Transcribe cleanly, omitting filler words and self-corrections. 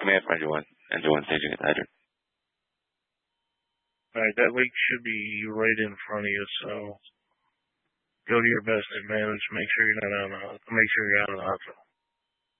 may find you one and do one staging at the hydrant. Alright, that leak should be right in front of you, so go to your best advantage. Make sure you're out of the hot zone.